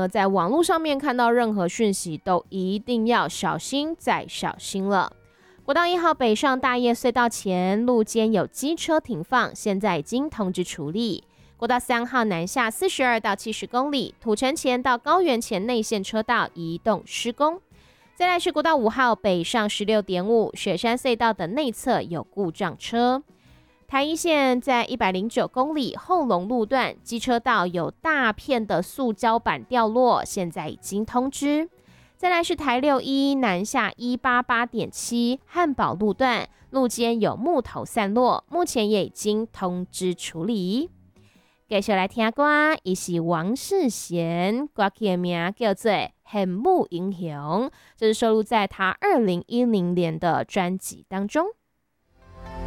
呢，在网络上面看到任何讯息，都一定要小心再小心了。国道1号北上大叶隧道前路间有机车停放，现在已经通知处理。国道3号南下42到70公里，土城前到高原前内线车道移动施工。再来是国道5号北上16.5，雪山隧道的内侧有故障车。台一线在109公里后龙路段，机车道有大片的塑胶板掉落，现在已经通知。再来是台61南下188.7汉宝路段，路间有木头散落，目前也已经通知处理。继续来听歌，伊是王世贤，歌曲的名叫做《恨母英雄》，这是收录在他2010年的专辑当中。